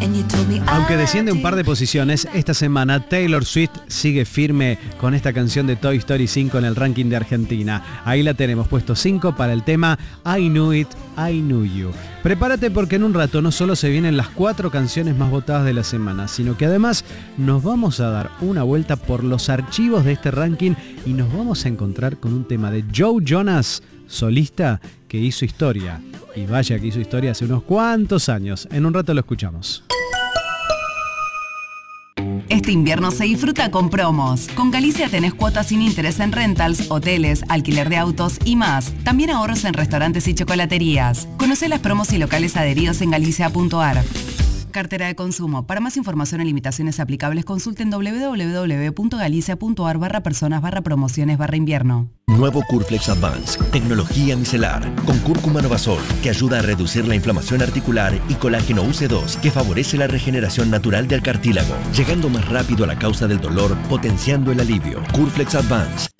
Aunque desciende un par de posiciones, esta semana Taylor Swift sigue firme con esta canción de Toy Story 5 en el ranking de Argentina. Ahí la tenemos, puesto 5 para el tema I Knew It, I Knew You. Prepárate porque en un rato no solo se vienen las 4 canciones más votadas de la semana, sino que además nos vamos a dar una vuelta por los archivos de este ranking y nos vamos a encontrar con un tema de Joe Jonas, solista, que hizo historia. Y vaya que hizo historia hace unos cuantos años. En un rato lo escuchamos. Este invierno se disfruta con promos. Con Galicia tenés cuotas sin interés en rentals, hoteles, alquiler de autos y más. También ahorros en restaurantes y chocolaterías. Conocé las promos y locales adheridos en galicia.ar. Cartera de consumo. Para más información y limitaciones aplicables, consulten www.galicia.ar/personas/promociones/invierno. Nuevo Curflex Advance, tecnología micelar, con cúrcuma novasol, que ayuda a reducir la inflamación articular, y colágeno UC2, que favorece la regeneración natural del cartílago, llegando más rápido a la causa del dolor, potenciando el alivio. Curflex Advance,